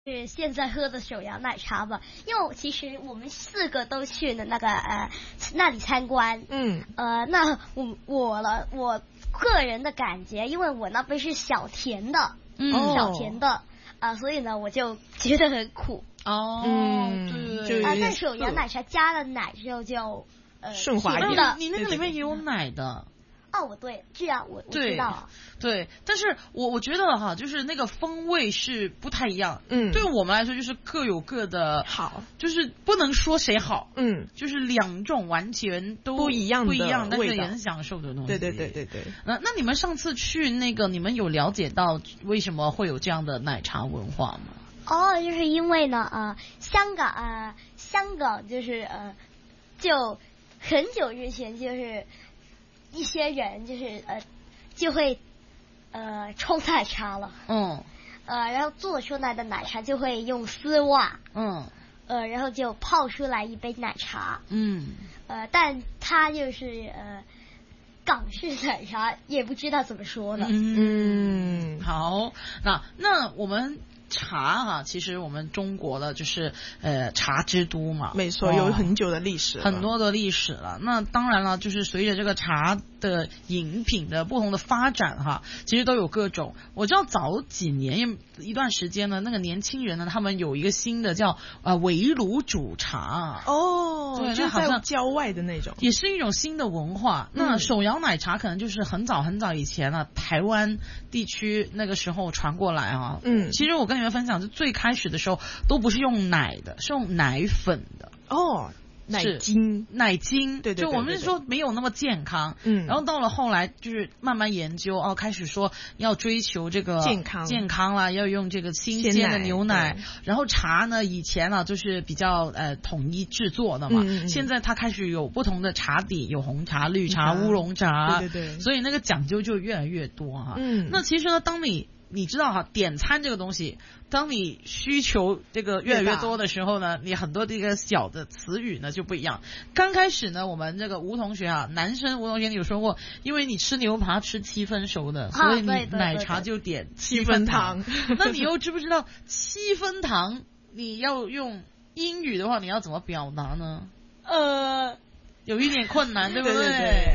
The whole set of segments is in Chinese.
是现在喝的手摇奶茶吧，因为其实我们4个都去了那个那里参观。那我个人的感觉，因为我那杯是小甜的，小甜的所以呢我就觉得很苦。 对， 但手摇奶茶加了奶之后就顺滑一点。 你那个里面也有奶的。 对，这样我知道。 对，但是我觉得哈，就是那个风味是不太一样。对我们来说就是各有各的好，就是不能说谁好。就是2种完全都不一样， 但是也很享受的东西。 对。 那你们上次去那个，你们有了解到为什么会有这样的奶茶文化吗？ 就是因为呢，香港就是就很久之前就是一些人就是就会冲奶茶了。然后做出来的奶茶就会用丝袜。然后就泡出来一杯奶茶。但它就是港式奶茶，也不知道怎么说的。 好，那我们茶其实我们中国的就是茶之都嘛， 没错，有很久的历史了， 很多的历史了。那当然了，就是随着这个茶的饮品的不同的发展其实都有各种。我知道早几年一段时间呢，那个年轻人呢，他们有一个新的叫围炉煮茶。 对，就在郊外的那种， 也是一种新的文化。那手摇奶茶可能就是很早很早以前台湾地区那个时候传过来其实我跟你们分享，就最开始的时候都不是用奶的，是用奶粉的。奶精，对，就我们说没有那么健康。然后到了后来就是慢慢研究开始说要追求这个健康啦，要用这个新鲜的牛奶。然后茶呢，以前就是比较统一制作的嘛。现在它开始有不同的茶底，有红茶、绿茶、乌龙茶。对，所以那个讲究就越来越多那其实呢，当你知道点餐这个东西，当你需求这个越来越多的时候呢，你很多这个小的词语呢就不一样。刚开始呢，我们这个吴同学男生吴同学你有说过，因为你吃牛排吃7分熟的，所以你奶茶就点7分糖。那你又知不知道7分糖你要用英语的话，你要怎么表达呢？有一点困难，对不对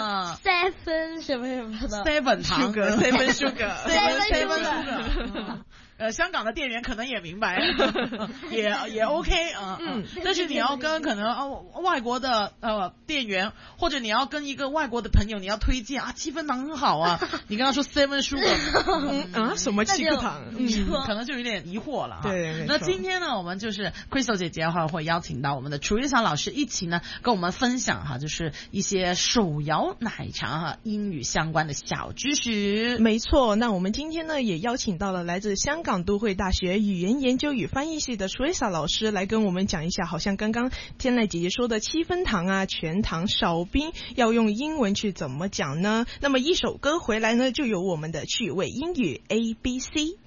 ？7什么什么的 ，7糖 ，7 sugar。 香港的店员可能也明白，也 OK 但是你要跟可能外国的店员，或者你要跟一个外国的朋友，你要推荐7分糖很好你跟他说7 sugar， 什么7个糖？ 可能就有点疑惑了对， 那今天呢，我们就是 Crystal 姐姐会邀请到我们的楚玉霞老师一起呢，跟我们分享就是一些手摇奶茶英语相关的小知识。 没错，那我们今天呢也邀请到了来自香港都会大学语言研究与翻译系的 Teresa 老师来跟我们讲一下，好像刚刚天籁姐姐说的7分糖全糖少冰要用英文去怎么讲呢？那么一首歌回来呢，就有我们的趣味英语 ABC。